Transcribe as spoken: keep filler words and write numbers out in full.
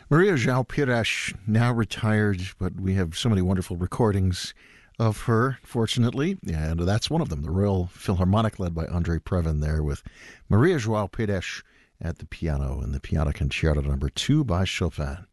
Maria João Pires, now retired, but we have so many wonderful recordings of her, fortunately, and that's one of them, the Royal Philharmonic, led by Andre Previn there with Maria João Pires at the piano, and the Piano Concerto number two by Chopin.